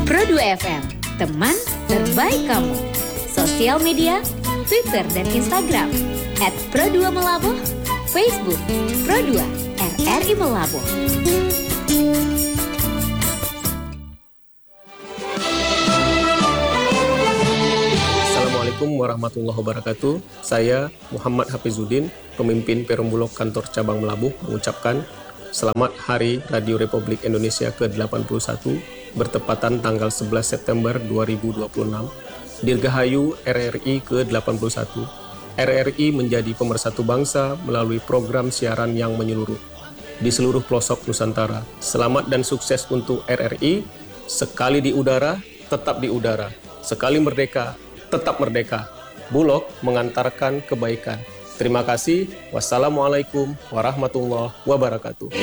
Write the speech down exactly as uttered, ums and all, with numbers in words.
Pro dua F M, teman terbaik kamu. Sosial media, Twitter dan Instagram at Pro dua Melabuh, Facebook Pro dua R R I Melabuh. Assalamualaikum warahmatullahi wabarakatuh. Saya Muhammad Hafizuddin, pemimpin Perum Bulog Kantor Cabang Melabuh, mengucapkan selamat Hari Radio Republik Indonesia ke delapan puluh satu bertepatan tanggal sebelas September dua ribu dua puluh enam. Dirgahayu R R I ke delapan puluh satu. R R I menjadi pemersatu bangsa melalui program siaran yang menyeluruh di seluruh pelosok Nusantara. Selamat dan sukses untuk R R I. Sekali di udara, tetap di udara. Sekali merdeka, tetap merdeka. Bulog mengantarkan kebaikan. Terima kasih. Wassalamualaikum warahmatullahi wabarakatuh.